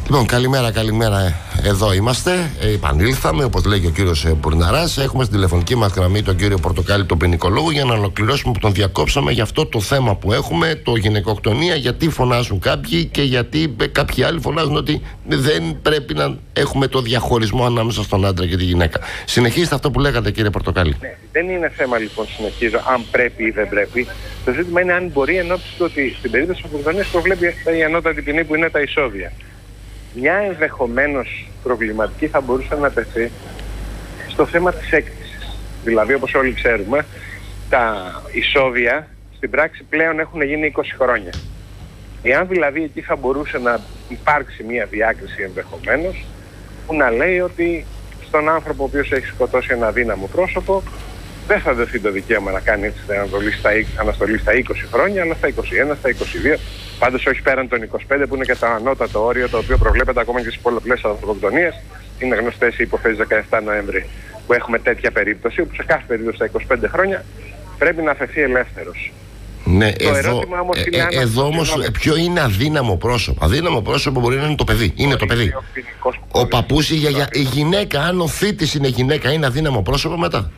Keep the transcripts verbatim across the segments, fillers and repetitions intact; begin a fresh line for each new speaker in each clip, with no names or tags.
Λοιπόν, καλημέρα, καλημέρα. Εδώ είμαστε. Επανήλθαμε, όπως λέει και ο κύριος Μπουρναράς. Έχουμε στην τηλεφωνική μας γραμμή τον κύριο Πορτοκάλη, τον ποινικολόγο, για να ολοκληρώσουμε που τον διακόψαμε για αυτό το θέμα που έχουμε, το γυναικοκτονία. Γιατί φωνάζουν κάποιοι και γιατί κάποιοι άλλοι φωνάζουν ότι δεν πρέπει να έχουμε το διαχωρισμό ανάμεσα στον άντρα και τη γυναίκα. Συνεχίστε αυτό που λέγατε, κύριε Πορτοκάλη.
Ναι, δεν είναι θέμα, λοιπόν, συνεχίζω, αν πρέπει ή δεν πρέπει. Το ζήτημα είναι αν μπορεί, εν ώψη του ότι στην περίπτωση της αυτοκτονίας προβλέπει η ανώτατη ποινή που είναι τα ισόβια. Μια ενδεχομένως προβληματική θα μπορούσε να τεθεί στο θέμα της έκτησης. Δηλαδή, όπως όλοι ξέρουμε, τα ισόβια στην πράξη πλέον έχουν γίνει είκοσι χρόνια. Εάν δηλαδή εκεί θα μπορούσε να υπάρξει μια διάκριση ενδεχομένως που να λέει ότι στον άνθρωπο ο οποίος έχει σκοτώσει ένα αδύναμο πρόσωπο δεν θα δοθεί το δικαίωμα να κάνει έτσι αναστολή στα, αναστολή στα είκοσι χρόνια, αλλά στα είκοσι ένα, στα είκοσι δύο. Πάντως όχι πέραν των είκοσι πέντε, που είναι και το ανώτατο όριο, το οποίο προβλέπεται ακόμα και στις πολλαπλές ανθρωποκτονίες. Είναι γνωστές οι υποθέσεις δεκαεπτά Νοέμβρη που έχουμε τέτοια περίπτωση, όπου σε κάθε περίπτωση στα είκοσι πέντε χρόνια πρέπει να αφαιθεί ελεύθερος.
Ναι, το εδώ, όμως ε, είναι ε, εδώ όμως είναι... ποιο είναι αδύναμο πρόσωπο? Αδύναμο πρόσωπο μπορεί να είναι το παιδί. Είναι το παιδί. Ο, ο παππούς, η, η, η γυναίκα, αν ο θήτης είναι γυναίκα, είναι αδύναμο πρόσωπο μετά.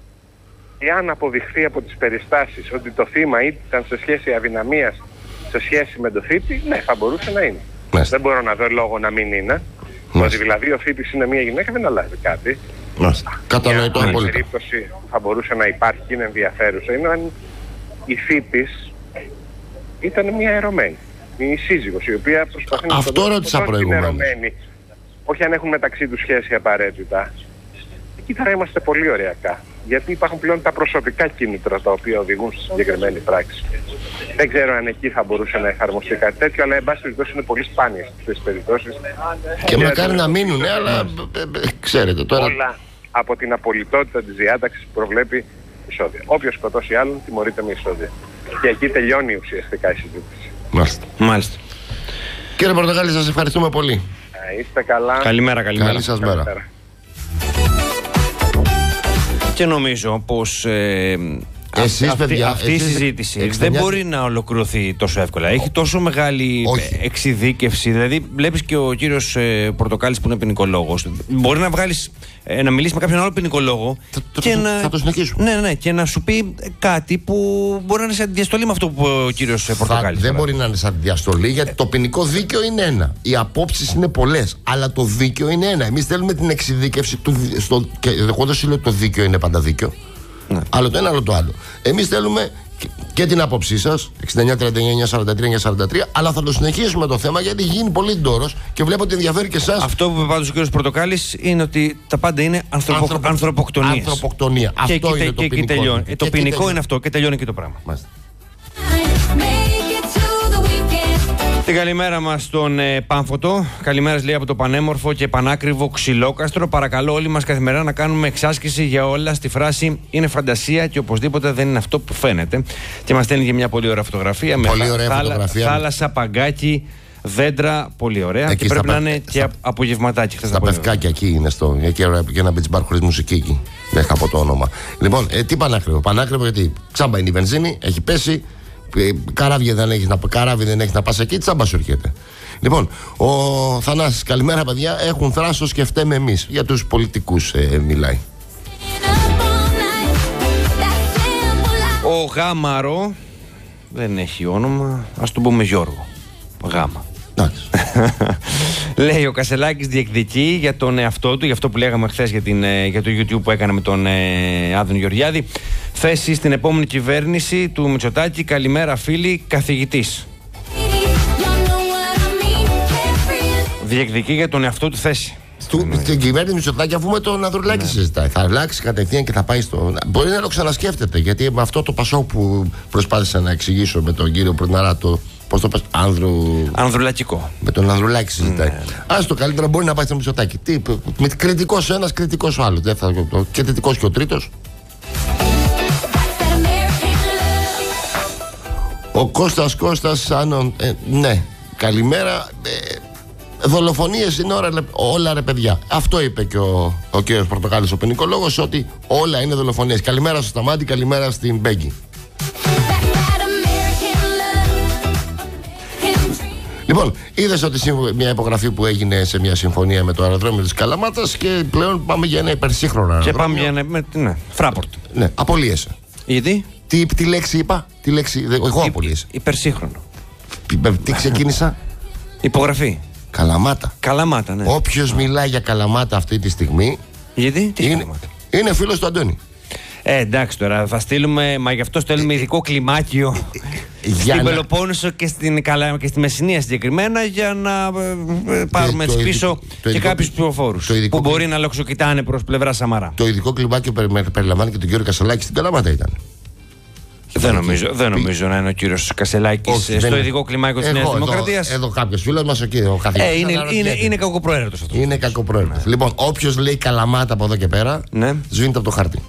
Εάν αποδειχθεί από τις περιστάσεις ότι το θύμα ήταν σε σχέση αδυναμίας σε σχέση με το θήτη, ναι, θα μπορούσε να είναι. Μάλιστα. Δεν μπορώ να δω λόγο να μην είναι. Ότι δηλαδή ο θήτης είναι μια γυναίκα δεν αλλάζει κάτι.
Κατανοητό απόλυτα.
Μια περίπτωση θα μπορούσε να υπάρχει και είναι ενδιαφέρουσα είναι αν η θήτης ήταν μια ερωμένη. Η σύζυγος, η οποία προσπαθεί να
αυτό ρώτησα προηγουμένως.
Όχι αν έχουν μεταξύ τους σχέση απαραίτητα. Εκεί θα είμαστε πολύ ωριακά. Γιατί υπάρχουν πλέον τα προσωπικά κίνητρα τα οποία οδηγούν στη συγκεκριμένη πράξη. Δεν ξέρω αν εκεί θα μπορούσε να εφαρμοστεί κάτι τέτοιο, αλλά εν πάση περιπτώσει είναι πολύ σπάνιες αυτές τις περιπτώσεις.
Και μακάρι να μείνουν, ναι, αλλά ξέρετε τώρα.
Όλα από την απολυτότητα της διάταξης που προβλέπει εισόδια. Όποιος σκοτώσει άλλον τιμωρείται με εισόδια. Και εκεί τελειώνει ουσιαστικά η συζήτηση.
Μάλιστα. Μάλιστα. Κύριε Πορτοκάλη, σας ευχαριστούμε πολύ.
Ε, είστε καλά.
Καλημέρα, καλημέρα.
Καλή σας μέρα.
Και νομίζω πως ε,
εσείς,
αυτή,
παιδιά,
αυτή η συζήτηση εξήντα δεν μπορεί να ολοκληρωθεί τόσο εύκολα. Έχει τόσο μεγάλη όχι. εξειδίκευση. Δηλαδή, βλέπεις και ο κύριος ε, Πορτοκάλης που είναι ποινικολόγος. Μπορεί να βγάλεις, ε, να μιλήσει με κάποιον άλλο ποινικολόγο
θα,
και
το,
να,
θα το συνεχίσουμε.
Ναι, ναι, και να σου πει κάτι που μπορεί να είναι σε αντιδιαστολή με αυτό που είπε ο κύριος Πορτοκάλης.
Δεν μπορεί να είναι σε αντιδιαστολή, γιατί το ποινικό δίκαιο είναι ένα. Οι απόψεις είναι πολλές, αλλά το δίκαιο είναι ένα. Εμείς θέλουμε την εξειδίκευση του. Στο, και εγώ δεν σου λέω ότι το δίκαιο είναι πάντα δίκαιο. Ναι. Άλλο το ένα, άλλο το άλλο. Εμείς θέλουμε και, και την άποψή σας, εξήντα εννιά τριάντα εννιά σαράντα τρία εννιά σαράντα τρία, αλλά θα το συνεχίσουμε το θέμα γιατί γίνει πολύ ντόρος και βλέπω ότι ενδιαφέρει και εσάς.
Αυτό που είπε πάντως ο κ. Πορτοκάλης είναι ότι τα πάντα είναι ανθρωπο, Ανθρωπο, ανθρωποκτονίες.
Ανθρωποκτονία.
Και
αυτό
εκεί,
είναι
και
το ποινικό.
Τελειώνει.
Και
το
και
ποινικό
τελειώνει.
είναι αυτό και τελειώνει και το πράγμα.
Μάλιστα.
Την καλημέρα μας στον ε, Πάμφωτο. Καλημέρα λέει από το πανέμορφο και πανάκριβο Ξυλόκαστρο. Παρακαλώ όλοι μας καθημερινά να κάνουμε εξάσκηση για όλα στη φράση είναι φαντασία και οπωσδήποτε δεν είναι αυτό που φαίνεται. Και μας στέλνει και μια πολύ ωραία φωτογραφία.
Πολύ
με
ωραία
θάλα,
φωτογραφία.
Θάλασσα, παγκάκι, δέντρα. Πολύ ωραία.
Εκεί
και πρέπει
πα...
να είναι και
στα...
απογευματάκι.
Στα Πευκάκια εκεί είναι στο. Εκεί και ένα beach bar χωρίς μουσική εκεί. Δεν είχα από το όνομα. Λοιπόν, ε, τι πανάκριβο. Πανάκριβο γιατί τσάμπα είναι η βενζίνη, έχει πέσει. Καράβι δεν έχεις να, καράβι δεν έχεις να πας εκεί, τσάμπα σου έρχεται. Λοιπόν, ο Θανάσης, καλημέρα παιδιά. Έχουν θράσος και φταίμε εμείς. Για τους πολιτικούς ε, μιλάει.
Ο Γάμαρο δεν έχει όνομα. Ας τον πούμε Γιώργο. Γάμα. Λέει ο Κασελάκης διεκδικεί για τον εαυτό του, για αυτό που λέγαμε χθες για, την, για το YouTube που έκανε με τον ε, Άδωνη Γεωργιάδη, θέση στην επόμενη κυβέρνηση του Μητσοτάκη. Καλημέρα φίλοι, καθηγητής. Διεκδικεί για τον εαυτό του θέση.
Στην κυβέρνηση Μητσοτάκη, αφού με τον Ανδρουλάκη ναι. συζητάει, θα αλλάξει κατευθείαν και θα πάει στο. Μπορεί να το ξανασκέφτεται, γιατί με αυτό το πασό που προσπάθησα να εξηγήσω με τον κύριο Προναρά, το. Πώς το πες, Άνδρου...
Ανδρουλακικό.
Με τον Ανδρουλάκη συζητάει. Ναι. Ας το καλύτερα μπορεί να πάει στο Μητσοτάκη. Τι, με κριτικός ο ένας, κριτικός ο άλλος. Δεν θα, και κριτικός και ο τρίτος. Ο Κώστας Κώστας, αν, ε, ναι, καλημέρα. Ε, δολοφονίες είναι όλα, όλα ρε παιδιά. Αυτό είπε και ο, ο κύριος Πορτοκάλης, ο ποινικολόγος, ότι όλα είναι δολοφονίες. Καλημέρα στο Σταμάτη, καλημέρα στην Μπέγκη. Λοιπόν, Λοιπόν, είδες ότι μια υπογραφή που έγινε σε μια συμφωνία με το αεροδρόμιο της Καλαμάτας και πλέον πάμε για ένα υπερσύγχρονο αεροδρόμιο.
Και πάμε για ένα. Με, ναι, Fraport.
Ναι, απολύεσαι.
Γιατί?
Τι, τι λέξη είπα, τι λέξη. Εγώ απολύεσαι.
Υπερσύγχρονο.
Τι ξεκίνησα?
Υπογραφή.
Καλαμάτα.
Καλαμάτα, ναι.
Όποιος μιλάει για Καλαμάτα αυτή τη στιγμή.
Γιατί? Τι
είναι, είναι φίλος του Αντώνη.
Ε, εντάξει τώρα, θα στείλουμε, μα γι' αυτό στέλνουμε ειδικό κλιμάκιο στην να... Πελοπόννησο και, στην, και στη Μεσσηνία συγκεκριμένα για να ε, πάρουμε
το, το
πίσω
ειδικό,
και ειδικό, κάποιους πληροφόρους που κλι... μπορεί να λοξοκοιτάνε προς πλευρά Σαμαρά.
Το ειδικό κλιμάκιο περι, περιλαμβάνει και τον κύριο Κασελάκη στην Καλαμάτα ήταν.
Δεν νομίζω, δεν νομίζω να είναι ο κύριος Κασελάκης στο είναι... ειδικό κλιμάκιο της Νέας Δημοκρατίας.
Εδώ κάποιος φίλος μας, ο κύριος καθηγητής.
Ε, είναι, είναι, είναι κακοπροαίρετος αυτό.
Είναι κακοπροαίρετος. Ναι. Λοιπόν, όποιος λέει Καλαμάτα από εδώ και πέρα, ναι, σβήνεται από το χαρτί.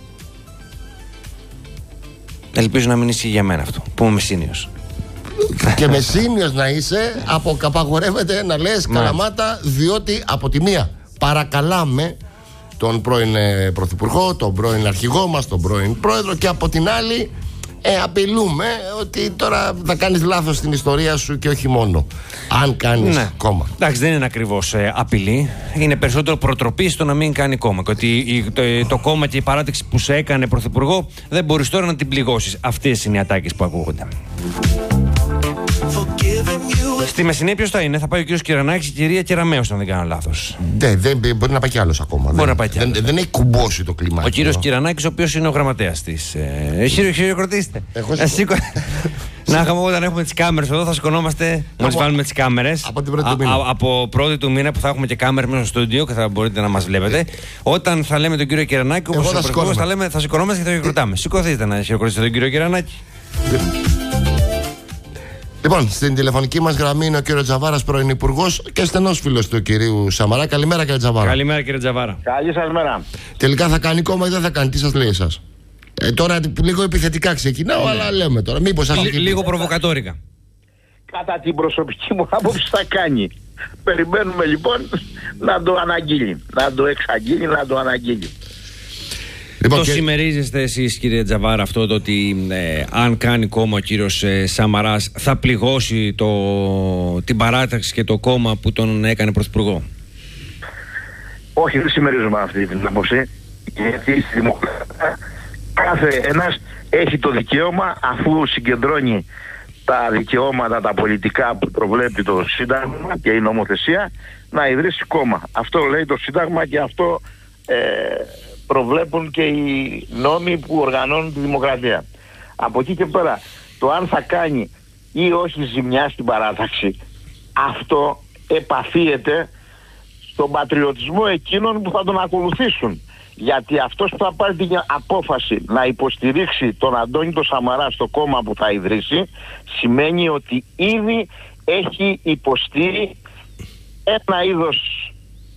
Ελπίζω να μην ισχύει για μένα αυτό, που είμαι μεσίνιος.
Και μεσίνιος να είσαι, απο, απαγορεύεται να λες Καλαμάτα, διότι από τη μία παρακαλάμε τον πρώην ε, Πρωθυπουργό, τον πρώην Αρχηγό μας, τον πρώην Πρόεδρο, και από την άλλη ε, απειλούμε ότι τώρα θα κάνεις λάθος στην ιστορία σου και όχι μόνο αν κάνεις ναι. κόμμα.
Εντάξει, δεν είναι ακριβώς ε, απειλή. Είναι περισσότερο προτροπή στο να μην κάνει κόμμα. Και ότι η, το, το κόμμα και η παράταξη που σε έκανε πρωθυπουργό δεν μπορείς τώρα να την πληγώσεις. Αυτές είναι οι ατάκες που ακούγονται. Στη Μεσσηνία ποιος θα είναι? Θα πάει ο κύριος Κυρανάκης και η κυρία Κεραμέως, αν δεν κάνω λάθος.
Ναι, δεν, μπορεί να πάει κι άλλος ακόμα.
Μπορεί
δεν,
να πάει κι άλλος.
Δεν, δεν έχει κουμπώσει το κλιμάκι.
Ο κύριος Κυρανάκης, ο οποίος είναι ο γραμματέας της. Ε, χειροκροτήστε. Να είχαμε όταν έχουμε τις κάμερες εδώ, θα σηκωνόμαστε μόλις βάλουμε τις κάμερες.
Από την πρώτη του μήνα.
Από πρώτη του μήνα που θα έχουμε και κάμερες μέσα στο στούντιο και θα μπορείτε να μας βλέπετε. Όταν θα λέμε τον κύριο Κυρανάκη, όπως ο πρωθυπουργός θα λέμε, θα σηκωνόμαστε και θα χειροκροτάμε. Σηκωθείτε να χειροκροτήσετε τον κύριο Κυρανάκη.
Λοιπόν, στην τηλεφωνική μας γραμμή είναι ο κύριος Τζαβάρας, πρώην υπουργός και στενός φίλος του κυρίου Σαμαρά. Καλημέρα, κύριε Τζαβάρα.
Καλημέρα, κύριε Τζαβάρα.
Καλή σας μέρα.
Τελικά θα κάνει κόμμα ή δεν θα κάνει? Τι σας λέει εσάς? Ε, τώρα λίγο επιθετικά ξεκινάω, ναι, αλλά λέμε τώρα. Μήπως σας...
Λ, λίγο προβοκατόρικα.
Κατά την προσωπική μου άποψη θα κάνει. Περιμένουμε λοιπόν να το αναγγείλει. Να το εξαγγείλει, να το αναγγείλει.
Λοιπόν, το και... συμμερίζεστε εσείς, κύριε Τζαβάρα, αυτό το ότι ε, αν κάνει κόμμα ο κύριος ε, Σαμαράς θα πληγώσει το, την παράταξη και το κόμμα που τον έκανε πρωθυπουργό?
Όχι, δεν συμμερίζομαι αυτή την άποψη. Γιατί στη δημοκρατία κάθε ένας έχει το δικαίωμα, αφού συγκεντρώνει τα δικαιώματα, τα πολιτικά που προβλέπει το Σύνταγμα και η νομοθεσία, να ιδρύσει κόμμα. Αυτό λέει το Σύνταγμα και αυτό ε, προβλέπουν και οι νόμοι που οργανώνουν τη δημοκρατία. Από εκεί και πέρα, το αν θα κάνει ή όχι ζημιά στην παράταξη, αυτό επαφίεται στον πατριωτισμό εκείνων που θα τον ακολουθήσουν. Γιατί αυτός που θα πάρει την απόφαση να υποστηρίξει τον Αντώνη τον Σαμαρά στο κόμμα που θα ιδρύσει, σημαίνει ότι ήδη έχει υποστεί ένα είδος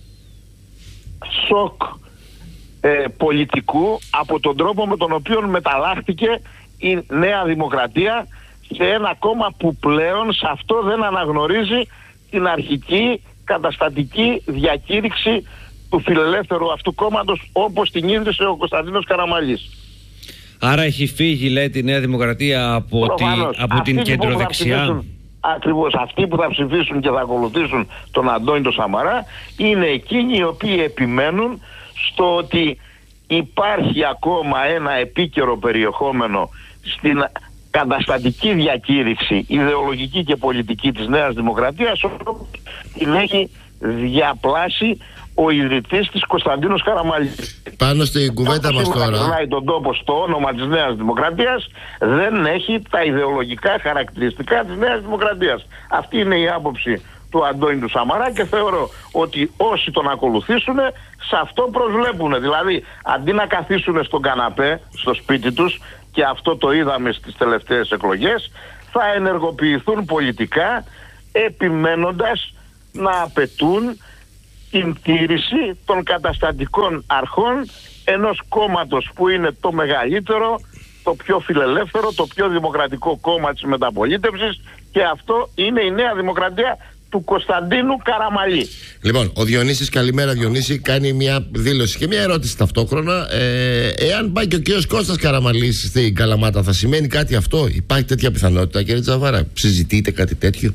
σοκ ε, πολιτικού από τον τρόπο με τον οποίο μεταλλάχθηκε η Νέα Δημοκρατία σε ένα κόμμα που πλέον σε αυτό δεν αναγνωρίζει την αρχική καταστατική διακήρυξη του φιλελεύθερου αυτού κόμματος όπως την ίδρυσε ο Κωνσταντίνος Καραμαλής.
Άρα έχει φύγει, λέει, τη Νέα Δημοκρατία από, τη, από την κεντροδεξιά.
Ακριβώς, αυτοί που θα ψηφίσουν και θα ακολουθήσουν τον Αντώνη τον Σαμαρά είναι εκείνοι οι οποίοι επιμένουν στο ότι υπάρχει ακόμα ένα επίκαιρο περιεχόμενο στην καταστατική διακήρυξη ιδεολογική και πολιτική της Νέας Δημοκρατίας, όπως την έχει διαπλάσει ο ιδρυτής της Κωνσταντίνος Καραμαλής.
Πάνω στην κουβέντα μας τώρα.
Όταν τον τόπο στο όνομα της Νέας Δημοκρατίας, δεν έχει τα ιδεολογικά χαρακτηριστικά της Νέας Δημοκρατίας. Αυτή είναι η άποψη του Αντώνη του Σαμαρά και θεωρώ ότι όσοι τον ακολουθήσουν σε αυτό προσβλέπουν. Δηλαδή, αντί να καθίσουν στον καναπέ, στο σπίτι τους, και αυτό το είδαμε στις τελευταίες εκλογές, θα ενεργοποιηθούν πολιτικά επιμένοντας να απαιτούν την τήρηση των καταστατικών αρχών ενός κόμματος που είναι το μεγαλύτερο, το πιο φιλελεύθερο, το πιο δημοκρατικό κόμμα της μεταπολίτευσης, και αυτό είναι η Νέα Δημοκρατία του Κωνσταντίνου Καραμαλή.
Λοιπόν, ο Διονύσης, καλημέρα Διονύση, κάνει μια δήλωση και μια ερώτηση ταυτόχρονα. Ε, εάν πάει και ο κύριος Κώστας Καραμαλής στην Καλαμάτα, θα σημαίνει κάτι αυτό? Υπάρχει τέτοια πιθανότητα, κύριε Τζαβάρα? Συζητείτε κάτι τέτοιο?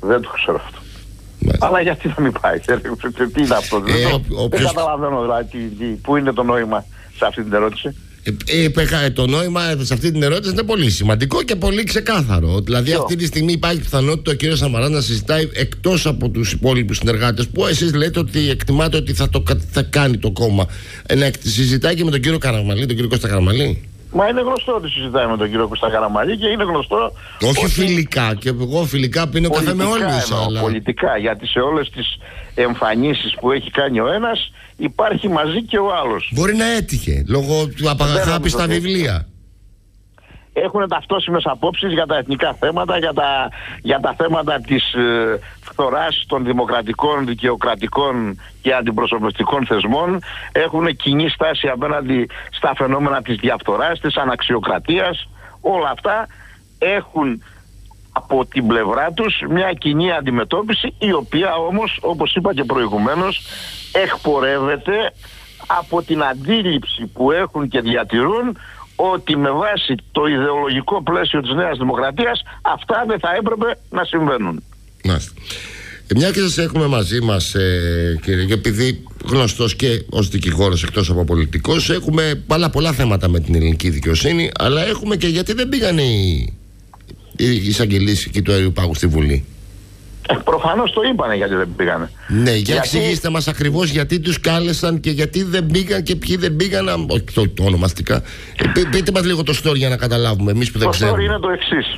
Δεν το ξέρω αυτό. Μάλιστα. Αλλά γιατί να μην πάει, τι είναι αυτό, ε, δεν, ο, δεν καταλαβαίνω δηλαδή πού είναι το νόημα σε αυτή την ερώτηση.
Ε, ε, το νόημα σε αυτή την ερώτηση είναι πολύ σημαντικό και πολύ ξεκάθαρο. Δηλαδή, αυτή τη στιγμή υπάρχει πιθανότητα ο κ. Σαμαράς να συζητάει εκτός από τους υπόλοιπους συνεργάτες που εσείς λέτε ότι εκτιμάτε ότι θα το θα κάνει το κόμμα. Ε, να συζητάει και με τον κύριο Καραμαλή, τον κύριο Κώστα Καραμαλή.
Μα είναι γνωστό ότι συζητάει με τον κύριο Κώστα Καραμαλή και είναι γνωστό.
Όχι
ότι...
φιλικά, και εγώ φιλικά πίνω καφέ με όλους.
Αλλά... Πολιτικά, γιατί σε όλες τις εμφανίσεις που έχει κάνει ο ένας υπάρχει μαζί και ο άλλος.
Μπορεί να έτυχε λόγω του απαγαθάπη στα βιβλία.
Έχουν ταυτόσιμες απόψεις για τα εθνικά θέματα, για τα, για τα θέματα της ε, φθοράς των δημοκρατικών, δικαιοκρατικών και αντιπροσωπευτικών θεσμών. Έχουν κοινή στάση απέναντι στα φαινόμενα της διαφθοράς, της αναξιοκρατίας. Όλα αυτά έχουν από την πλευρά τους μια κοινή αντιμετώπιση, η οποία όμως, όπως είπα και προηγουμένως, εκπορεύεται από την αντίληψη που έχουν και διατηρούν ότι με βάση το ιδεολογικό πλαίσιο της Νέας Δημοκρατίας αυτά δεν θα έπρεπε να συμβαίνουν.
Μάλιστα. Μια και σας έχουμε μαζί μας, ε, κύριε, και επειδή γνωστός και ως δικηγόρος εκτός από πολιτικός, έχουμε πολλά πολλά θέματα με την ελληνική δικαιοσύνη, αλλά έχουμε και γιατί δεν πήγαν οι, οι εισαγγελείς και του Αερίου Πάγου στη Βουλή.
Ε, προφανώς το είπανε γιατί δεν πήγανε.
Ναι, για γιατί... εξηγήστε μας ακριβώς γιατί τους κάλεσαν και γιατί δεν πήγαν και ποιοι δεν πήγαν. Όχι το, το ονομαστικά. Ε, πεί, πείτε μας λίγο το story για να καταλάβουμε εμείς που δεν
το
ξέρουμε.
Το story είναι το εξής.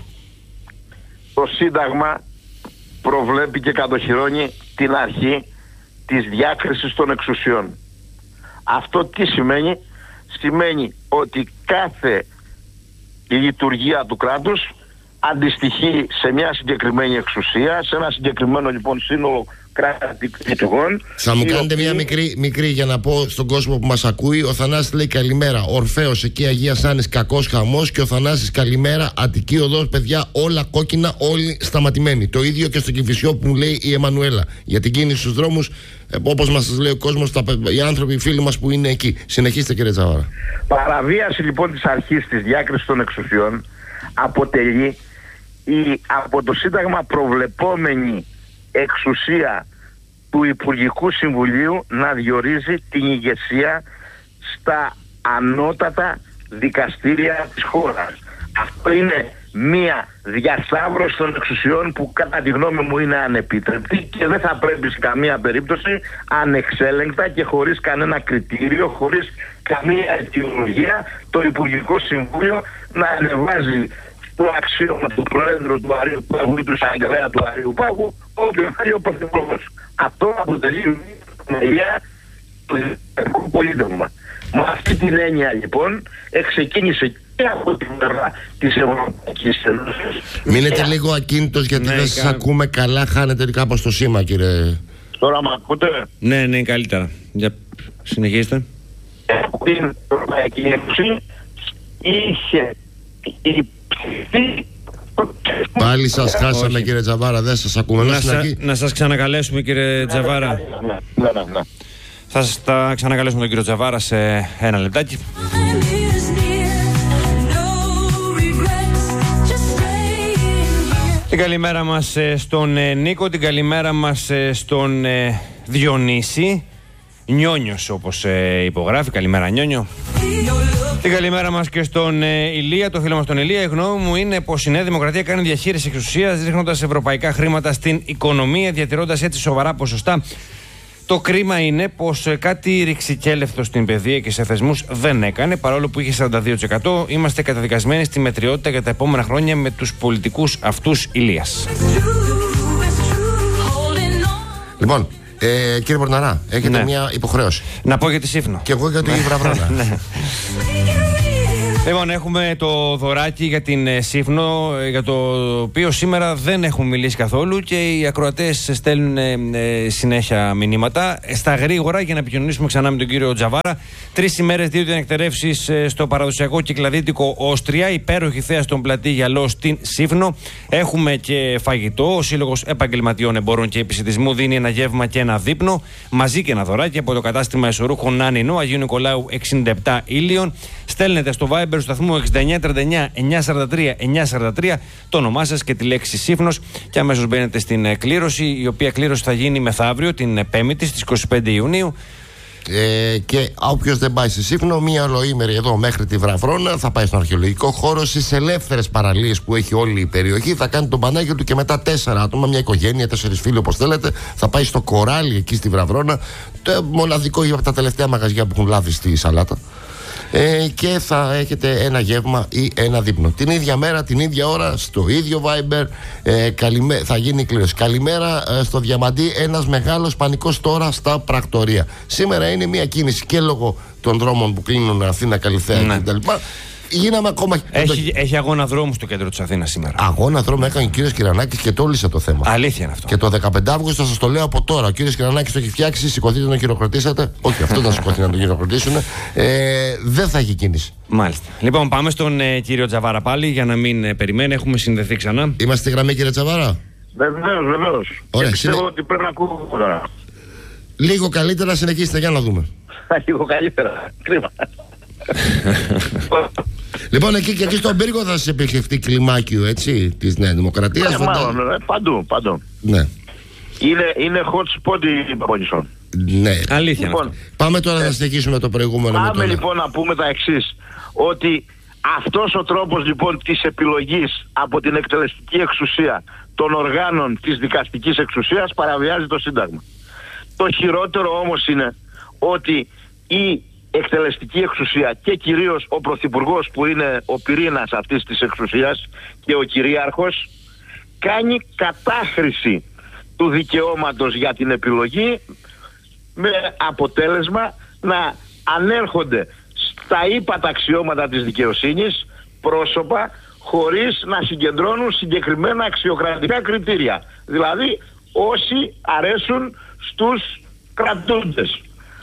Το Σύνταγμα προβλέπει και κατοχυρώνει την αρχή της διάκρισης των εξουσιών. Αυτό τι σημαίνει? Σημαίνει ότι κάθε λειτουργία του κράτους αντιστοιχεί σε μια συγκεκριμένη εξουσία, σε ένα συγκεκριμένο λοιπόν σύνολο κρατικών.
Θα μου κάνετε μια μικρή, μικρή για να πω στον κόσμο που μας ακούει. Ο Θανάσης λέει καλημέρα. Ορφέος εκεί Αγίας Άνης, κακός χαμός. Και ο Θανάσης καλημέρα. Αττική Οδός, παιδιά, όλα κόκκινα, όλοι σταματημένοι. Το ίδιο και στο Κηφισιό που μου λέει η Εμμανουέλα. Για την κίνηση στους δρόμους, όπως μας λέει ο κόσμος, τα, οι άνθρωποι, οι φίλοι μας που είναι εκεί. Συνεχίστε, κύριε Τζαβάρα.
Παραβίαση λοιπόν της αρχής της διάκρισης των εξουσιών αποτελεί η από το Σύνταγμα προβλεπόμενη εξουσία του Υπουργικού Συμβουλίου να διορίζει την ηγεσία στα ανώτατα δικαστήρια της χώρας. Αυτό είναι μία διασταύρωση των εξουσιών που κατά τη γνώμη μου είναι ανεπίτρεπτη και δεν θα πρέπει σε καμία περίπτωση ανεξέλεγκτα και χωρίς κανένα κριτήριο, χωρίς καμία αιτιολογία το Υπουργικό Συμβούλιο να ανεβάζει το αξίωμα του Προέδρου του Αερίου Πάγου ή του Εισαγγελέα του Αερίου Πάγου, όποιον θέλει ο Πρωθυπουργός. Αυτό αποτελεί μια του δημοκρατικού πολίτευμα. Με αυτή την έννοια λοιπόν εξεκίνησε και από την πλευρά της Ευρωπαϊκής Ένωσης.
Μείνετε λίγο ακίνητος γιατί ναι, δεν σας ακούμε καλά, χάνετε κάπως το σήμα, κύριε.
Τώρα με ακούτε?
Ναι, ναι, καλύτερα. Για συνεχίστε.
Από την Ευρωπαϊκή Ένωση είχε η
Πάλι σας χάσαμε, κύριε Τζαβάρα, δεν σας ακούμε.
Να, σα, να σας ξανακαλέσουμε, κύριε Τζαβάρα.
Ναι, ναι, ναι.
Θα σας τα ξανακαλέσουμε τον κύριο Τζαβάρα σε ένα λεπτάκι. Την καλημέρα μας στον Νίκο, την καλημέρα μας στον Διονύση. Νιόνιος, όπως υπογράφει. Καλημέρα, Νιόνιο. Την καλημέρα μας και στον ε, Ηλία, το φίλο μας τον Ηλία. Η γνώμη μου είναι πως η Νέα Δημοκρατία κάνει διαχείριση εξουσίας, ρίχνοντας ευρωπαϊκά χρήματα στην οικονομία, διατηρώντας έτσι σοβαρά ποσοστά. Το κρίμα είναι πως ε, κάτι ρηξικέλευτο στην παιδεία και σε θεσμούς δεν έκανε, παρόλο που είχε σαράντα δύο τοις εκατό. Είμαστε καταδικασμένοι στη μετριότητα για τα επόμενα χρόνια με τους πολιτικούς αυτούς Ηλίας.
Λοιπόν, Ε, κύριε Πορναρά, έχετε ναι. μια υποχρέωση.
Να πω για τη Σύφνο.
Και εγώ για τη Βραβράνα.
Ναι. Λοιπόν, έχουμε το δωράκι για την Σύφνο, για το οποίο σήμερα δεν έχουμε μιλήσει καθόλου και οι ακροατές στέλνουν ε, συνέχεια μηνύματα. Στα γρήγορα, για να επικοινωνήσουμε ξανά με τον κύριο Τζαβάρα. Τρεις ημέρες, δύο διανεκτερεύσεις στο παραδοσιακό κυκλαδίτικο Όστρια, υπέροχη θέα στον πλατή Γυαλό στην Σύφνο. Έχουμε και φαγητό. Ο Σύλλογος Επαγγελματιών Εμπόρων και Επισιτισμού δίνει ένα γεύμα και ένα δείπνο, μαζί και ένα δωράκι από το κατάστημα εσωρούχων Νάνινο, Αγίου Νικολάου εξήντα επτά Ήλιον. Στέλνετε στο Viber του σταθμού εξήντα εννιά τριάντα εννιά εννιακόσια σαράντα τρία εννιακόσια σαράντα τρία, το όνομά σας και τη λέξη Σύφνος, και αμέσως μπαίνετε στην κλήρωση, η οποία κλήρωση θα γίνει μεθαύριο, την Πέμπτη στις είκοσι πέντε Ιουνίου.
Ε, και όποιος δεν πάει στη Σύφνο, μία ολοήμερη εδώ μέχρι τη Βραβρώνα, θα πάει στον αρχαιολογικό χώρο, στις ελεύθερες παραλίες που έχει όλη η περιοχή, θα κάνει τον πανάγιο του, και μετά τέσσερα άτομα, μια οικογένεια, τέσσερις φίλοι όπως θέλετε, θα πάει στο Κοράλι εκεί στη Βραβρώνα, το μοναδικό από τα τελευταία μαγαζιά που έχουν λάβει στη Σαλάτα. Ε, και θα έχετε ένα γεύμα ή ένα δείπνο. Την ίδια μέρα, την ίδια ώρα, στο ίδιο Viber, ε, καλημέ... θα γίνει η κλήρωση. Καλημέρα ε, στο Διαμαντή, ένας μεγάλος πανικός τώρα στα πρακτορία. Σήμερα είναι μια κίνηση και λόγω των δρόμων που κλείνουν Αθήνα, Καλυθέα ναι. κτλ. Γίναμε ακόμα.
Έχει, έχει αγώνα δρόμου στο κέντρο της Αθήνας σήμερα.
Αγώνα δρόμου έκανε ο κύριος Κυρανάκης και το λύσε το θέμα.
Αλήθεια είναι αυτό.
Και το δεκαπέντε Αυγούστου, θα σας το λέω από τώρα. Ο κύριος Κυρανάκης το έχει φτιάξει. Σηκωθείτε να τον χειροκροτήσετε. Όχι, αυτό να σηκωθεί να τον χειροκροτήσουν. Ε, δεν θα έχει κίνηση.
Μάλιστα. Λοιπόν, πάμε στον ε, κύριο Τζαβάρα πάλι για να μην ε, περιμένει. Έχουμε συνδεθεί ξανά.
Είμαστε στη γραμμή, κύριε Τζαβάρα.
Βεβαίως, βεβαίως.
Ωραία,
πιστεύω
συνε...
ότι πρέπει να ακούω τώρα.
Λίγο καλύτερα, συνεχίστε για να δούμε.
Λίγο καλύτερα. Κρίμα.
Λοιπόν, εκεί και εκεί στον πύργο θα σας επισκεφτεί κλιμάκιο, έτσι, της Νέας Δημοκρατίας.
Ναι, μάλλον, ναι, παντού, παντού.
Ναι.
Είναι, είναι hot spot η Παπονισόν.
Ναι.
Αλήθεια.
Λοιπόν,
πάμε τώρα να συνεχίσουμε το προηγούμενο.
Πάμε
με τον...
λοιπόν να πούμε τα εξής. Ότι αυτός ο τρόπος λοιπόν της επιλογής από την εκτελεστική εξουσία των οργάνων της δικαστικής εξουσίας παραβιάζει το Σύνταγμα. Το χειρότερο όμως είναι ότι η εκτελεστική εξουσία και κυρίως ο Πρωθυπουργός, που είναι ο πυρήνας αυτής της εξουσίας και ο κυρίαρχος, κάνει κατάχρηση του δικαιώματος για την επιλογή, με αποτέλεσμα να ανέρχονται στα ύπατα αξιώματα της δικαιοσύνης πρόσωπα χωρίς να συγκεντρώνουν συγκεκριμένα αξιοκρατικά κριτήρια. Δηλαδή όσοι αρέσουν στους κρατούντες.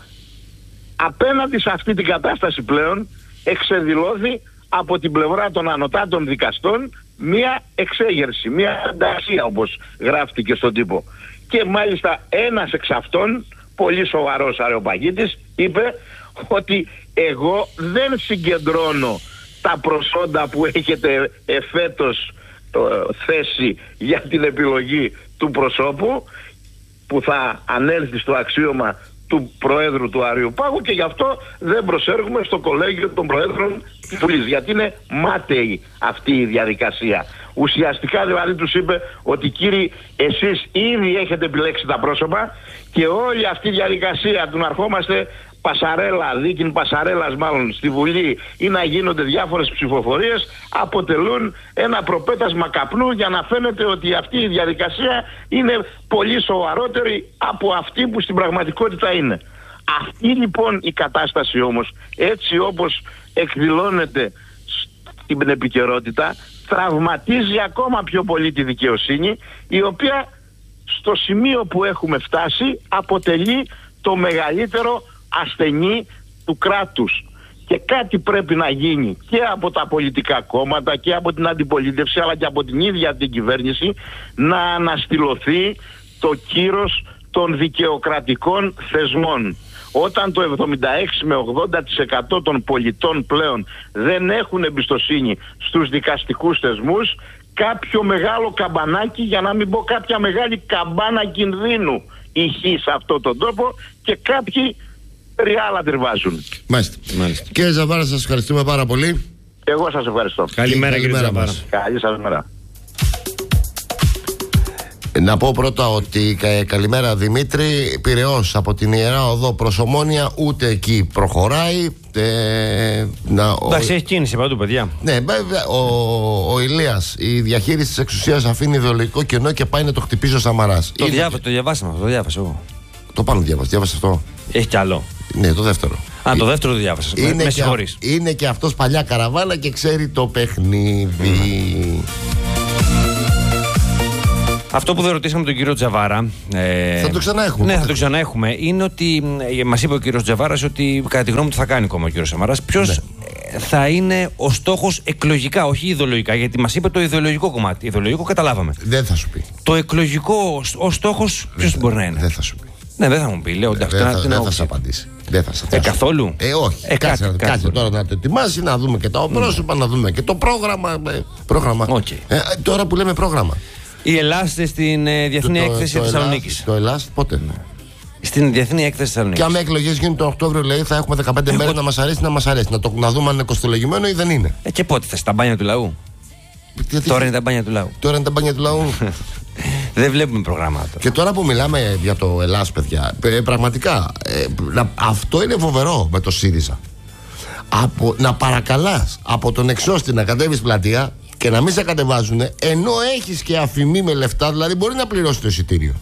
Απέναντι σε αυτή την κατάσταση πλέον εξεδηλώθη από την πλευρά των ανωτάτων δικαστών μία εξέγερση, μία αντασία, όπως γράφτηκε στον τύπο. Και μάλιστα ένας εξ αυτών, πολύ σοβαρός αρεοπαγίτης, είπε ότι εγώ δεν συγκεντρώνω τα προσόντα που έχετε εφέτος το, θέση για την επιλογή του προσώπου που θα ανέλθει στο αξίωμα του Προέδρου του Αριοπάγου, και γι' αυτό δεν προσέρχομαι στο κολέγιο των Προέδρων της Βουλής, γιατί είναι μάταιη αυτή η διαδικασία. Ουσιαστικά δηλαδή τους είπε ότι κύριοι, εσείς ήδη έχετε επιλέξει τα πρόσωπα και όλη αυτή η διαδικασία του να ερχόμαστε πασαρέλα, δίκην πασαρέλας μάλλον στη Βουλή, ή να γίνονται διάφορες ψηφοφορίες, αποτελούν ένα προπέτασμα καπνού για να φαίνεται ότι αυτή η διαδικασία είναι πολύ σοβαρότερη από αυτή που στην πραγματικότητα είναι. Αυτή λοιπόν η κατάσταση όμως, έτσι όπως εκδηλώνεται στην επικαιρότητα, τραυματίζει ακόμα πιο πολύ τη δικαιοσύνη, η οποία στο σημείο που έχουμε φτάσει αποτελεί το μεγαλύτερο ασθενή του κράτους. Και κάτι πρέπει να γίνει και από τα πολιτικά κόμματα και από την αντιπολίτευση, αλλά και από την ίδια την κυβέρνηση, να αναστηλωθεί το κύρος των δικαιοκρατικών θεσμών. Όταν το εβδομήντα έξι με ογδόντα τοις εκατό των πολιτών πλέον δεν έχουν εμπιστοσύνη στους δικαστικούς θεσμούς, κάποιο μεγάλο καμπανάκι, για να μην πω κάποια μεγάλη καμπάνα κινδύνου, ηχεί σε αυτόν τον τόπο, και κάποιοι ριάλα τριβάζουν.
Μάλιστα. Μάλιστα. Κύριε Τζαβάρα, σας ευχαριστούμε πάρα πολύ.
Εγώ σας ευχαριστώ.
Καλημέρα, κύριε Τζαβάρα.
Καλή σας μέρα.
Να πω πρώτα ότι κα, καλημέρα Δημήτρη. Πειραιώς από την Ιερά Οδό προς Ομόνια, ούτε εκεί προχωράει. Ε, να,
Εντάξει, έχει κίνηση παντού, παιδιά.
Ναι, βέβαια. Ο, ο Ηλίας, η διαχείριση της εξουσίας αφήνει ιδεολογικό κενό και πάει να το χτυπήσει ο Σαμαράς.
Το, διάβα, το διαβάσαμε αυτό, το διάβασα εγώ.
Το πάνω διάβασα, διάβασα αυτό.
Έχει κι άλλο.
Ναι, το δεύτερο.
Α, το δεύτερο το διάβασα.
Είναι,
με, με συγχωρείς.
Είναι και αυτός παλιά καραβάνα και ξέρει το παιχνίδι. Mm.
Αυτό που δεν ρωτήσαμε τον κύριο Τζαβάρα. Ε,
θα το ξαναέχουμε.
Ναι, θα το ξαναέχουμε. Είναι ότι μας είπε ο κύριος Τζαβάρας ότι κατά τη γνώμη του θα κάνει ακόμα ο κύριος Σαμαράς. Ποιος ναι. θα είναι ο στόχος εκλογικά, όχι ιδεολογικά, γιατί μας είπε το ιδεολογικό κομμάτι. Ιδεολογικό καταλάβαμε.
Δεν θα σου πει.
Το εκλογικό, ο στόχος, ποιος μπορεί να είναι.
Δεν θα σου πει.
Ναι, δεν θα μου πει. Λέω,
δεν θα, δεν θα σε απαντήσει. Δεν θα σε
ε, καθόλου.
Ε, όχι. Ε, κάτσε, κάτι, κάτσε κάτι τώρα να το ετοιμάσει, να δούμε και τα πρόσωπα, mm. να δούμε και το πρόγραμμα. Ε, πρόγραμμα.
Okay.
Ε, τώρα που λέμε πρόγραμμα.
Η Ελλάς στην ε, Διεθνή το, Έκθεση το, Θεσσαλονίκης.
Το Ελλάς πότε? Ναι.
Στην Διεθνή Έκθεση Θεσσαλονίκης.
Και άμα εκλογές γίνουν τον Οκτώβριο, λέει, θα έχουμε δεκαπέντε μέρες να μας αρέσει, να μας αρέσει. Να, το, να δούμε αν είναι κοστολογημένο ή δεν είναι.
Ε, και πότε θα στα μπάνια του λαού. Γιατί... Τώρα είναι τα μπάνια του λαού.
Τώρα είναι τα μπάνια του λαού.
Δεν βλέπουμε προγράμματα.
Και τώρα που μιλάμε για το Ελλάς, παιδιά, πραγματικά ε, αυτό είναι φοβερό με το ΣΥΡΙΖΑ. Από, να παρακαλάς από τον εξώστη να κατέβεις πλατεία και να μην σε κατεβάζουν, ενώ έχεις και αφημί με λεφτά, δηλαδή μπορεί να πληρώσει το εισιτήριο.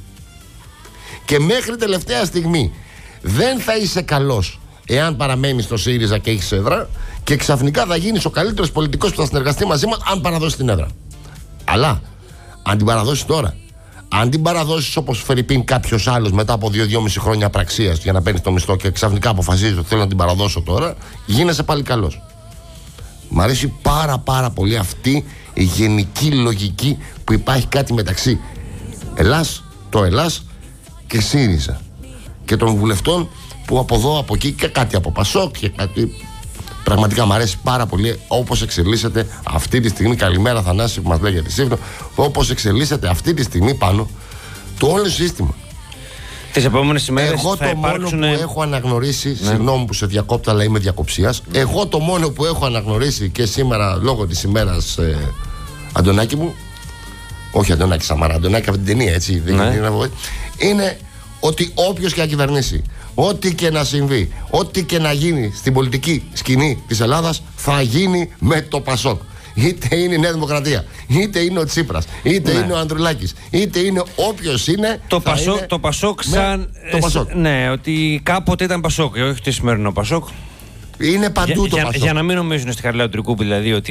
Και μέχρι τελευταία στιγμή δεν θα είσαι καλός εάν παραμένεις στο ΣΥΡΙΖΑ και έχεις έδρα, και ξαφνικά θα γίνεις ο καλύτερος πολιτικός που θα συνεργαστεί μαζί μας αν παραδώσεις την έδρα. Αλλά αν την παραδώσεις τώρα, αν την παραδώσεις όπως φερειπίν κάποιος άλλος μετά από δύο δυόμιση χρόνια απραξίας για να παίρνεις το μισθό και ξαφνικά αποφασίζεις ότι θέλω να την παραδώσω τώρα, γίνεσαι πάλι καλός. Μ' αρέσει πάρα πάρα πολύ αυτή η γενική λογική που υπάρχει κάτι μεταξύ Ελλάς, το Ελλάς και ΣΥΡΙΖΑ και των βουλευτών που από εδώ από εκεί και κάτι από ΠΑΣΟΚ και κάτι. Πραγματικά μου αρέσει πάρα πολύ όπως εξελίσσεται αυτή τη στιγμή. Καλημέρα Θανάση που μας λέει για τη Σύμφωνο. Όπως εξελίσσεται αυτή τη στιγμή πάνω το όλο σύστημα.
Τις επόμενες ημέρες
εγώ
θα
το
υπάρξουν...
μόνο που έχω αναγνωρίσει, ναι. Συγγνώμη που σε διακόπτω, αλλά είμαι διακοψίας. Ναι. Εγώ το μόνο που έχω αναγνωρίσει και σήμερα λόγω της ημέρας, ε, Αντωνάκη μου, όχι Αντωνάκη Σαμαρά, Αντωνάκη από την ταινία, έτσι, ναι. είναι, είναι ότι όποιος και να κυβερνήσει, ό,τι και να συμβεί, ό,τι και να γίνει στην πολιτική σκηνή της Ελλάδας θα γίνει με το ΠΑΣΟΚ. Είτε είναι η Νέα Δημοκρατία, είτε είναι ο Τσίπρας, είτε ναι. είναι ο Ανδρουλάκης, είτε είναι όποιος είναι.
Το ΠΑΣΟΚ, το ΠΑΣΟΚ σαν.
Το ΠΑΣΟΚ.
Ναι, ότι κάποτε ήταν ΠΑΣΟΚ, όχι το σημερινό ΠΑΣΟΚ.
Είναι παντού
για,
το
για,
ΠΑΣΟΚ.
Για να μην νομίζουν στη Χαριλάου Τρικούπη δηλαδή ότι.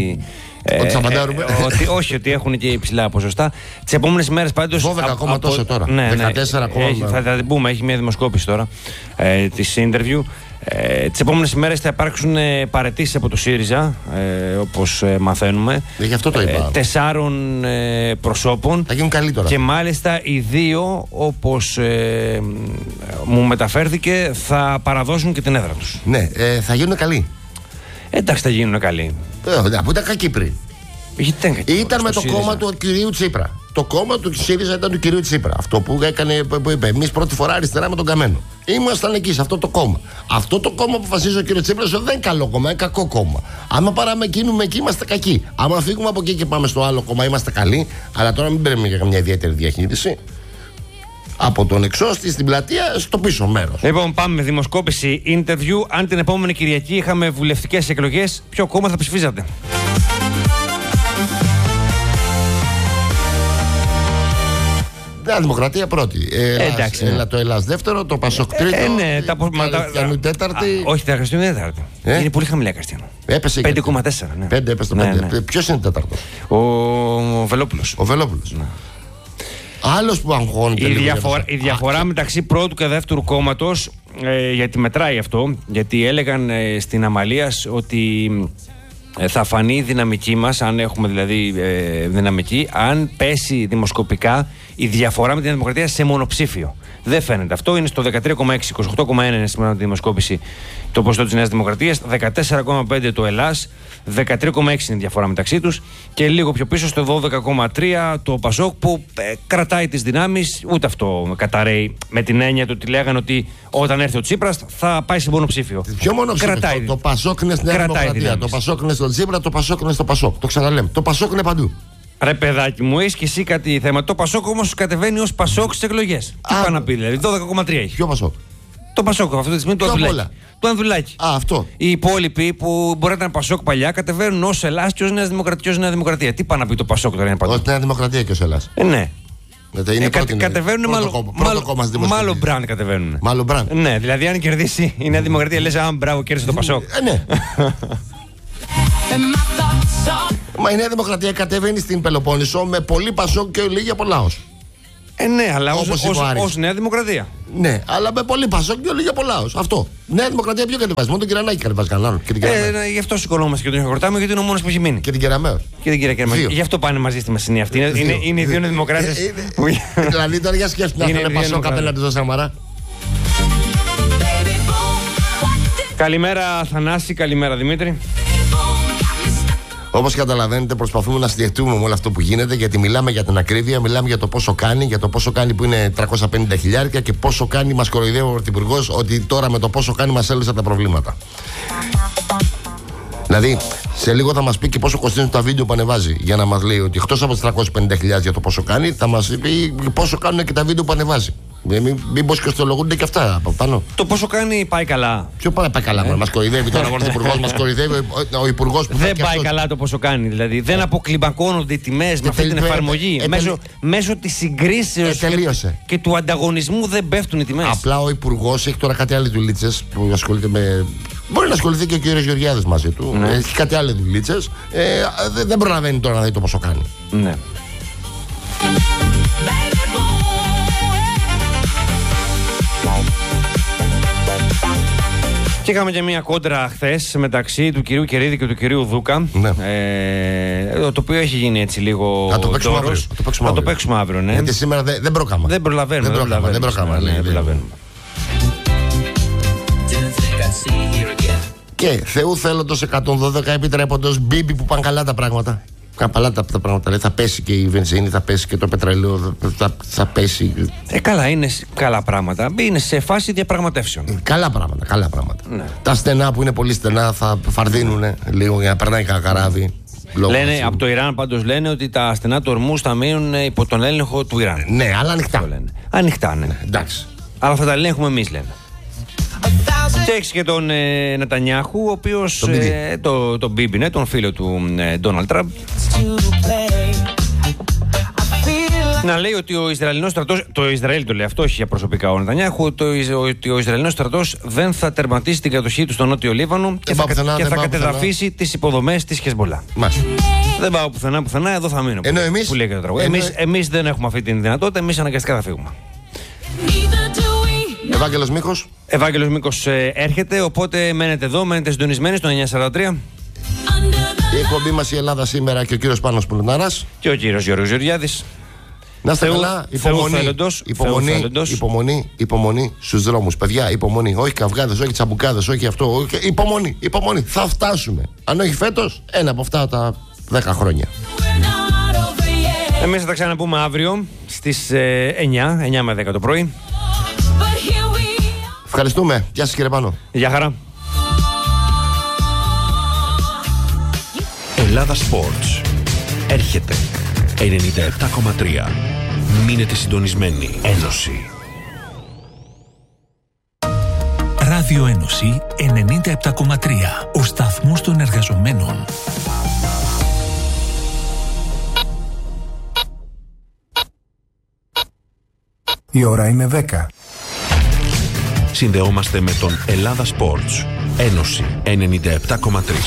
Ότι θα παντάρουμε.
Ε, ότι, όχι, ότι έχουν και υψηλά ποσοστά. Τις επόμενες ημέρες πάντως.
δώδεκα ακόμα
από,
τόσο τώρα.
Ναι,
δεκατέσσερα ακόμα.
Έχει, θα, θα την πούμε, έχει μια δημοσκόπηση τώρα ε, της interview. Ε, τις επόμενες ημέρες θα υπάρξουν ε, παραιτήσεις από το ΣΥΡΙΖΑ, ε, όπως ε, μαθαίνουμε.
Ε, γι' αυτό το είπα.
Ε, τεσσάρων ε, προσώπων.
Θα γίνουν καλή τώρα.
Και μάλιστα οι δύο, όπως ε, μου μεταφέρθηκε, θα παραδώσουν και την έδρα τους.
Ναι, ε, θα γίνουν καλοί.
Εντάξει, θα γίνουν καλοί.
Ε, που ήταν κακοί πριν.
Ήταν,
ήταν με το ΣΥΡΙΖΑ. Κόμμα του κυρίου Τσίπρα. Το κόμμα του ΣΥΡΙΖΑ ήταν του κυρίου Τσίπρα. Αυτό που έκανε, που είπε, εμείς πρώτη φορά αριστερά με τον Καμένο. Ήμασταν εκεί, σε αυτό το κόμμα. Αυτό το κόμμα που αποφασίζει ο κύριο Τσίπρα δεν είναι καλό κόμμα, είναι κακό κόμμα. Άμα παράμε εκείνουμε εκεί, είμαστε κακοί. Άμα φύγουμε από εκεί και πάμε στο άλλο κόμμα, είμαστε καλοί. Αλλά τώρα μην παίρνουμε για καμιά ιδιαίτερη διαχείριση. Από τον εξώστη στην πλατεία στο πίσω μέρος.
Λοιπόν, πάμε με δημοσκόπηση interview. Αν την επόμενη Κυριακή είχαμε βουλευτικές εκλογές, ποιο κόμμα θα ψηφίζατε?
Νέα Δημοκρατία πρώτη. Ε, εντάξει. Έλα, ναι. Το Ελλάς δεύτερο, το ΠΑΣΟΚ τρίτο. Ε, ναι, τα Χριστιανού τέταρτη.
Α, όχι, τα Χριστιανού τέταρτη. Ε? Είναι πολύ χαμηλά Χριστιανού.
Έπεσε
πέντε κόμμα τέσσερα. Ναι.
πέντε έπεσε το ναι, πέντε. Ναι. Ποιος είναι τέταρτο?
Ο, ο Βελόπουλος.
Ο Βελόπουλος. Ναι. Άλλος που αγχώνεται.
Η, διαφορά, η διαφορά Α, μεταξύ πρώτου και δεύτερου κόμματος, ε, γιατί μετράει αυτό, γιατί έλεγαν ε, στην Αμαλίας ότι ε, θα φανεί η δυναμική μας, αν έχουμε δηλαδή ε, δυναμική, αν πέσει δημοσκοπικά η διαφορά με την Δημοκρατία σε μονοψήφιο. Δεν φαίνεται αυτό. Είναι στο δεκατρία κόμμα έξι, είκοσι οκτώ κόμμα ένα είναι σήμερα τη δημοσκόπηση το ποσοστό της Νέας Δημοκρατίας, δεκατέσσερα κόμμα πέντε το Ελλάς, δεκατρία κόμμα έξι είναι η διαφορά μεταξύ τους και λίγο πιο πίσω στο δώδεκα κόμμα τρία το ΠΑΣΟΚ που ε, κρατάει τις δυνάμεις. Ούτε αυτό καταραίει με την έννοια του ότι λέγανε ότι όταν έρθει ο Τσίπρας θα πάει σε μονοψήφιο.
Ποιο μονοψήφιο? Το, το ΠΑΣΟΚ είναι στη Νέα Δημοκρατία. Το ΠΑΣΟΚ είναι στον Τσίπρα, το ΠΑΣΟΚ είναι στο ΠΑΣΟΚ. Το ξαναλέμε. Το ΠΑΣΟΚ είναι παντού.
Ρε παιδάκι μου, έχει και εσύ κάτι θέμα. Το ΠΑΣΟΚ όμως κατεβαίνει ως ΠΑΣΟΚ στις εκλογές. Τι πάει να πει, δηλαδή δώδεκα κόμμα τρία έχει.
Ποιο ΠΑΣΟΚ?
Το ΠΑΣΟΚ αυτή τη στιγμή του Ανδρουλάκη. Του Ανδρουλάκη.
Α, αυτό.
Οι υπόλοιποι που μπορεί να ήταν ΠΑΣΟΚ παλιά κατεβαίνουν ως Ελλάς και ως Νέα Δημοκρατία. Νέα Δημοκρατία. Τι πάει να πει το ΠΑΣΟΚ τώρα είναι παντού?
Ως Νέα Δημοκρατία και ως Ελλάς.
Ε, ναι.
Είναι
ε, κατε, κατεβαίνουν μάλλον μπραντ κατεβαίνουν.
Μάλλον μπραντ.
Ναι, δηλαδή αν κερδίσει η Νέα Δημοκρατία λες α, μπράβο, κέρδισε το ΠΑΣΟΚ.
Ε, ναι. Μα η Νέα Δημοκρατία κατεβαίνει στην Πελοπόννησο με πολύ ΠΑΣΟΚ και λίγη από λαός.
Ε, ναι, αλλά ως Νέα Δημοκρατία.
Ναι, αλλά με πολύ Πασόκ και όλοι για πολλά. Ως. Αυτό. Νέα Δημοκρατία ποιο κατεβάζει? Μόνο τον Κυρανάκη κατεβάζει κανέναν.
Ε, ναι, γι' αυτό σηκωνόμαστε και τον χορτάμε, γιατί είναι ο μόνος που έχει μείνει.
Και την Κεραμέως.
Και την κυρία Κεραμέως. Γι' αυτό πάνε μαζί στη Μεσσηνία αυτή. Είναι, είναι, είναι οι δύο δημοκράτες.
Δηλαδή τώρα για σκέφτομαι να θέλει Πασόκ απέναντι στο Σαμαρά.
Καλημέρα Θανάση, καλημέρα Δημήτρη.
Όπως καταλαβαίνετε, προσπαθούμε να συνδυαστούμε με όλο αυτό που γίνεται, γιατί μιλάμε για την ακρίβεια, μιλάμε για το πόσο κάνει, για το πόσο κάνει που είναι τριακόσια πενήντα χιλιάρικα και πόσο κάνει μας κοροϊδεύει ο Πρωθυπουργός ότι τώρα με το πόσο κάνει μας έλυσε τα προβλήματα. Δηλαδή, σε λίγο θα μας πει και πόσο κοστίζουν τα βίντεο που ανεβάζει. Για να μας λέει ότι εκτός από τις τριακόσιες πενήντα χιλιάδες για το πόσο κάνει, θα μας πει πόσο κάνουν και τα βίντεο που ανεβάζει. Μην μήπως και αστολογούνται και αυτά από πάνω.
Το πόσο κάνει πάει καλά.
Ποιο πάει, πάει καλά, μας κοροϊδεύει τώρα ο Πρωθυπουργός, μας κοροϊδεύει ο Υπουργός που
δεν πάει αυτό... καλά το πόσο κάνει. Δηλαδή δεν ε... αποκλιμακώνονται οι τιμές με αυτή την εφαρμογή. Ε, ε, μέσω, ε, μέσω της συγκρίσεως
ε,
και, και του ανταγωνισμού δεν πέφτουν οι τιμές.
Απλά ο Υπουργός έχει τώρα κάτι άλλες δουλίτσες που ασχολείται με. Μπορεί να ασχοληθεί και ο κύριος Γεωργιάδης μαζί του. Ναι. Έχει κάτι άλλες δουλίτσες. Ε, δεν, δεν προλαβαίνει τώρα να δει το πόσο κάνει.
Ναι. Και είχαμε και μια κόντρα χθες μεταξύ του κυρίου Κερίδη και του κυρίου Δούκα.
Ναι.
Ε, το οποίο έχει γίνει έτσι λίγο.
Θα το παίξουμε αύριο. Θα το παίξουμε,
το παίξουμε αύριο, ναι.
Γιατί σήμερα δεν, δεν προκάμε.
Δεν προλαβαίνουμε.
Δεν προκάμε. Δεν προκάμε.
Ναι,
ναι,
προλαβαίνουμε.
Και Θεού θέλοντος εκατόν δώδεκα επιτρέποντος μπίμπι που πάνε καλά τα πράγματα. Καλά τα, τα πράγματα. Λέει, θα πέσει και η βενζίνη, θα πέσει και το πετρέλαιο, θα, θα πέσει.
Ε, καλά, είναι καλά πράγματα. Είναι σε φάση διαπραγματεύσεων.
Ε, καλά πράγματα, καλά πράγματα.
Ναι.
Τα στενά που είναι πολύ στενά θα φαρδίνουν λίγο για να περνάει κανένα καράβι.
Λένε, από το Ιράν πάντως λένε ότι τα στενά του Ορμούς θα μείνουν υπό τον έλεγχο του Ιράν.
Ναι, αλλά ανοιχτά.
Ανοιχτά, ναι.
ναι. Εντάξει.
Αλλά θα τα ελέγχουμε εμείς, λένε. Και έχεις και τον ε, Νετανιάχου, ο οποίος τον Μπίμπι, ε, το, το Μπίμπι, ναι, τον φίλο του Ντόναλντ Τραμπ, να λέει ότι ο Ισραηλινός στρατός, το Ισραήλ το λέει αυτό, όχι για προσωπικά ο Νετανιάχου, ότι ο Ισραηλινός στρατός δεν θα τερματίσει την κατοχή του στο Νότιο Λίβανο και θα, πουθενά, και θα κατεδαφίσει τις υποδομές της Χεσμολά. Δεν πάω πουθενά, πουθενά, εδώ θα μείνω.
Ενώ εμείς,
που λέει και το τραγούδι. Εμείς, εμείς δεν έχουμε αυτή την δυνατότητα, εμείς αναγκαστικά θα φύγουμε.
Ευάγγελος Μίκος.
Ευάγγελος Μίκος ε, έρχεται, οπότε μένετε εδώ, μένετε συντονισμένοι στο εννιά σαράντα τρία.
Η εκπομπή μας η Ελλάδα σήμερα και ο κύριος Πάνος Πουλουνάρας.
Και ο κύριος Γιώργος Γεωργιάδης.
Να είστε καλά, υπομονή,
θέλοντος,
υπομονή, υπομονή, υπομονή στους δρόμους. Παιδιά, υπομονή, όχι καυγάδες, όχι τσαμπουκάδες, όχι αυτό, όχι, υπομονή, υπομονή, θα φτάσουμε. Αν όχι φέτος, ένα από αυτά τα δέκα χρόνια.
Εμείς θα τα ξαναπούμε αύριο στις ε, εννιά, εννιά με δέκα το πρωί.
Ευχαριστούμε. Γεια σας κύριε Πάνο.
Γεια χαρά.
Ελλάδα Sports. Έρχεται. ενενήντα επτά κόμμα τρία. Μείνετε συντονισμένοι. Ένωση.
Ράδιο Ένωση ενενήντα επτά κόμμα τρία. Ο σταθμός των εργαζομένων.
Η ώρα είναι δέκα.
Συνδεόμαστε με τον Ελλάδα Sports. Ένωση ενενήντα επτά κόμμα τρία.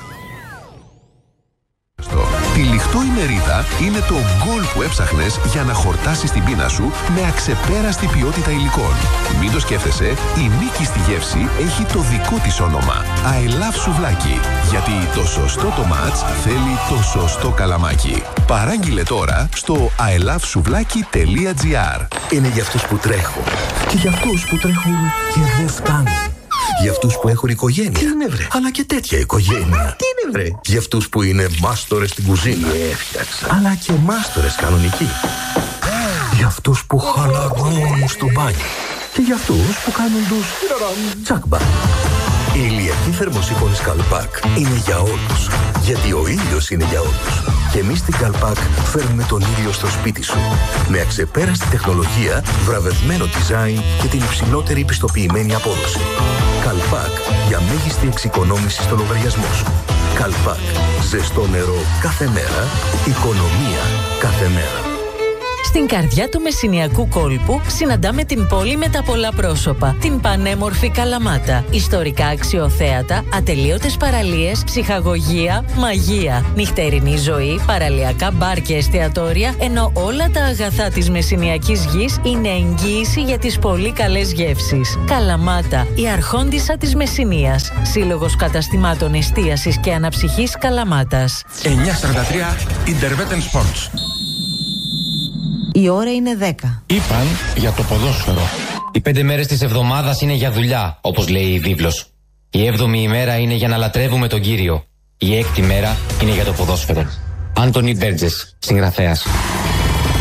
Τυλιχτό ημερίδα είναι το γκολ που έψαχνες για να χορτάσεις την πείνα σου με αξεπέραστη ποιότητα υλικών. Μην το σκέφτεσαι, η νίκη στη γεύση έχει το δικό της όνομα. I love σουβλάκι. Γιατί το σωστό το μάτς θέλει το σωστό καλαμάκι. Παράγγειλε τώρα στο άι λαβ σουβλάκι τελεία τζι άρ.
Είναι για αυτούς που τρέχουν και για αυτούς που τρέχουν και δεν φτάνουν. Για αυτούς που έχουν οικογένεια. Τι είναι βρε. Αλλά και τέτοια οικογένεια. Τι είναι βρε. Για αυτούς που είναι μάστορες στην κουζίνα. Έφτιαξα. Αλλά και μάστορες κανονικοί. Για αυτούς που χαλαρώνουν στο μπάνιο. Και για αυτούς που κάνουν τους τσάκμπα. Η ηλιακή θερμοσύφωνη Καλπάκ είναι για όλους. Γιατί ο ήλιος είναι για όλους. Και εμείς στην Καλπάκ φέρνουμε τον ήλιο στο σπίτι σου. Με αξεπέραστη τεχνολογία, βραβευμένο design και την υψηλότερη πιστοποιημένη απόδοση. Καλπάκ για μέγιστη εξοικονόμηση στο λογαριασμό σου. Καλπάκ. Ζεστό νερό κάθε μέρα. Οικονομία κάθε μέρα.
Στην καρδιά του μεσσηνιακού κόλπου συναντάμε την πόλη με τα πολλά πρόσωπα, την πανέμορφη Καλαμάτα. Ιστορικά αξιοθέατα, ατελείωτες παραλίες, ψυχαγωγία, μαγεία, νυχτερινή ζωή, παραλιακά μπαρ και εστιατόρια, ενώ όλα τα αγαθά της μεσσηνιακής γης είναι εγγύηση για τις πολύ καλές γεύσεις. Καλαμάτα, η αρχόντισσα της Μεσσηνίας. Σύλλογος καταστημάτων εστίασης και αναψυχής Καλαμάτας.
εννιά σαράντα τρία Intervetten Sports.
Η ώρα είναι δέκα.
Είπαν για το ποδόσφαιρο.
Οι πέντε μέρες της εβδομάδας είναι για δουλειά, όπως λέει η βίβλος. Η έβδομη ημέρα είναι για να λατρεύουμε τον Κύριο. Η έκτη μέρα είναι για το ποδόσφαιρο. Άντονι Μπέρτζες, συγγραφέας.